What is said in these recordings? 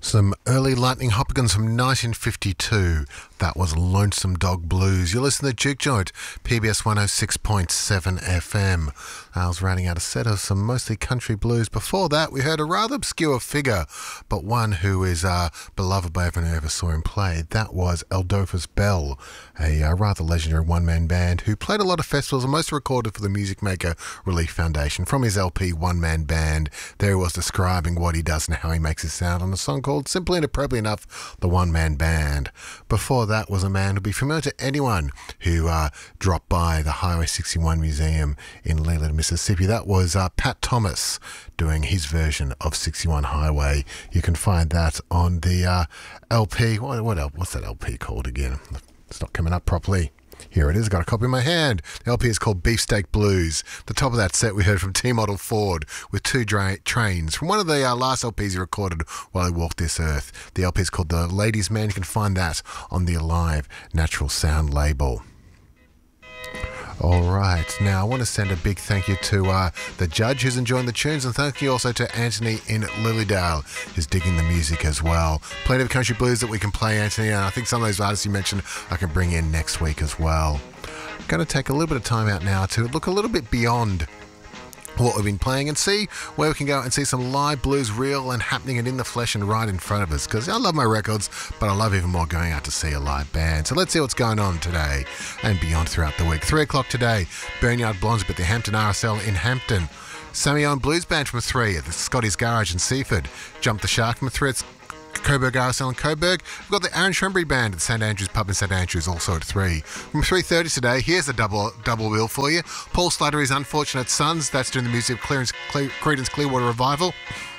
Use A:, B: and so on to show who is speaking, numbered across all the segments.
A: Some early Lightning Hopkins from 1952. That was Lonesome Dog Blues. You're listening to Juke Joint, PBS 106.7 FM. I was rounding out a set of some mostly country blues. Before that, we heard a rather obscure figure, but one who is beloved by everyone who ever saw him play. That was Adolphus Bell, a rather legendary one-man band who played a lot of festivals and most recorded for the Music Maker Relief Foundation. From his LP, One Man Band, there he was describing what he does and how he makes his sound on a song called, simply and appropriately enough, The One Man Band. Before that was a man who'll be familiar to anyone who dropped by the Highway 61 Museum in Leland, Mississippi. That was Pat Thomas doing his version of 61 Highway. You can find that on the LP. What's that LP called again? It's not coming up properly. Here it is, got a copy in my hand. The LP is called Beefsteak Blues. The top of that set we heard from T-Model Ford with Two Trains from one of the last LPs he recorded while he walked this earth. The LP is called The Ladies' Man. You can find that on the Alive Natural Sound label. All right, now I want to send a big thank you to the judge who's enjoying the tunes, and thank you also to Anthony in Lilydale who's digging the music as well. Plenty of country blues that we can play, Anthony, and I think some of those artists you mentioned I can bring in next week as well. I'm going to take a little bit of time out now to look a little bit beyond what we've been playing and see where we can go and see some live blues real and happening and in the flesh and right in front of us, because I love my records, but I love even more going out to see a live band. So let's see what's going on today and beyond throughout the week. 3 o'clock today, Burnyard Blondes at the Hampton RSL in Hampton. Sammy Owen Blues Band from 3 at the Scotty's Garage in Seaford. Jump the Shark from 3 at Coburg RSL in Coburg. We've got the Aaron Shrewsbury Band at St Andrews Pub in St Andrews, also at 3. From 3:30 today, here's a double wheel for you. Paul Slattery's Unfortunate Sons, that's doing the music of Creedence Clearwater Revival.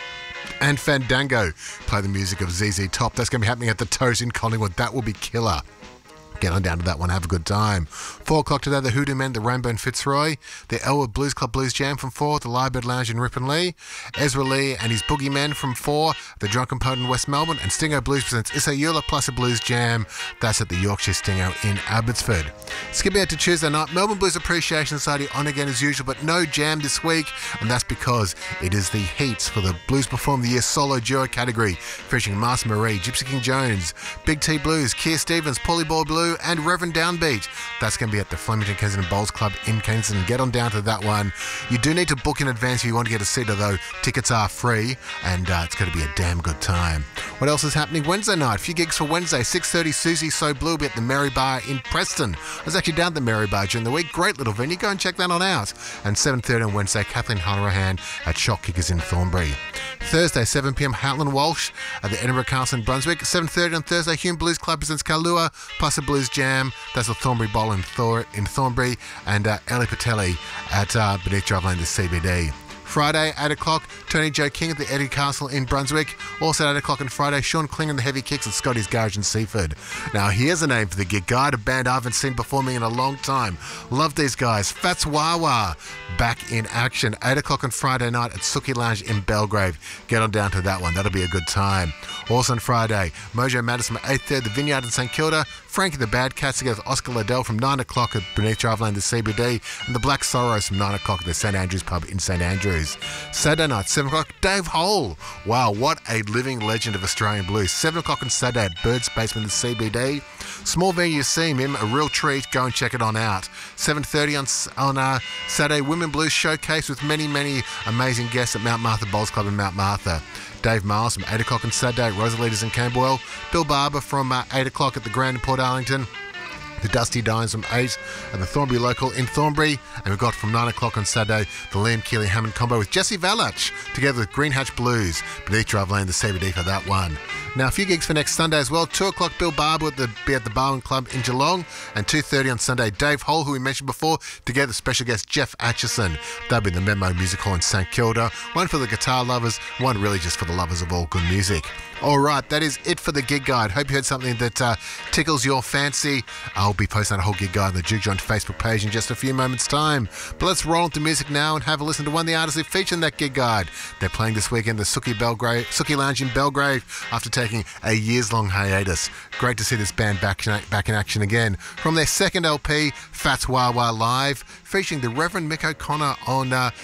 A: And Fandango play the music of ZZ Top. That's going to be happening at the Toast in Collingwood. That will be killer. Get on down to that one, have a good time. 4 o'clock today, the Hoodoo Men, the Rainbow and Fitzroy. The Elwood Blues Club Blues Jam from 4, the Lyrebird Lounge in Ripponlea. Ezra Lee and his Boogie Men from 4, the Drunken Poet in West Melbourne. And Stingo Blues presents Issa Eula plus a Blues Jam. That's at the Yorkshire Stingo in Abbotsford. Skipping out to Tuesday night, Melbourne Blues Appreciation Society on again as usual, but no jam this week. And that's because it is the heats for the Blues Perform of the Year solo duo category, featuring Master Marie, Gypsy King Jones, Big T Blues, Keir Stevens, Paulie Boy Blue, and Reverend Downbeat. That's going to be at the Flemington Kensington Bowls Club in Kensington. Get on down to that one. You do need to book in advance if you want to get a seat, although tickets are free, and it's going to be a damn good time. What else is happening Wednesday night? A few gigs for Wednesday. 6:30, Susie So Blue will be at the Mary Bar in Preston. I was actually down at the Mary Bar during the week. Great little venue. Go and check that one out. And 7:30 on Wednesday, Kathleen Hanrahan at Shock Kickers in Thornbury. Thursday, 7 p.m, Howland Walsh at the Edinburgh Castle in Brunswick. 7:30 on Thursday, Hume Blues Club presents Kalua plus a Blues Jam. That's the Thornbury Bowl in Thornbury. And Ellie Patelli at Beneath Drive Lane, the CBD. Friday, 8 o'clock, Tony Joe King at the Eddie Castle in Brunswick. Also at 8 o'clock on Friday, Sean Kling and the Heavy Kicks at Scotty's Garage in Seaford. Now, here's a name for the gig guide, a band I haven't seen performing in a long time. Love these guys. Fats Wawa back in action. 8 o'clock on Friday night at Suki Lounge in Belgrave. Get on down to that one. That'll be a good time. Also on Friday, Mojo Madison at 8:30, the Vineyard in St Kilda. Frankie the Bad Cats together with Oscar Liddell from 9 o'clock at Beneath Drive Lane, the CBD. And the Black Sorrows from 9 o'clock at the St Andrews Pub in St Andrews. Saturday night, 7 o'clock, Dave Hole. Wow, what a living legend of Australian blues. 7 o'clock on Saturday at Bird's Basement in the CBD. Small venue, you've seen him, a real treat. Go and check it on out. 7:30 on Saturday, Women Blues Showcase with many, many amazing guests at Mount Martha Bowls Club in Mount Martha. Dave Miles from 8 o'clock on Saturday at Rosalita's in Camberwell. Bill Barber from 8 o'clock at the Grand in Port Arlington. The Dusty Dines from 8 at the Thornbury Local in Thornbury. And we've got from 9 o'clock on Saturday, the Liam Keeley Hammond combo with Jesse Valach, together with Green Hatch Blues, Beneath Drive Lane, the CBD for that one. Now, a few gigs for next Sunday as well. 2 o'clock, Bill Barber will be at the Barwon Club in Geelong. And 2:30 on Sunday, Dave Hole, who we mentioned before, together with special guest Jeff Atchison. That'll be the Memo Music Hall in St Kilda. One for the guitar lovers, one really just for the lovers of all good music. All right, that is it for the gig guide. Hope you heard something that tickles your fancy. I'll be posting that whole gig guide on the Juke Joint Facebook page in just a few moments' time. But let's roll into music now and have a listen to one of the artists who featured in that gig guide. They're playing this weekend the Suki Lounge in Belgrave after taking a years-long hiatus. Great to see this band back in action again. From their second LP, Fats Wah Wah Live, featuring the Reverend Mick O'Connor on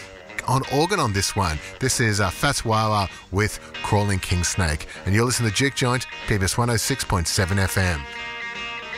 A: on organ on this one. This is Fats Wawa with Crawling King Snake. And you're listening to Juke Joint, PBS 106.7 FM.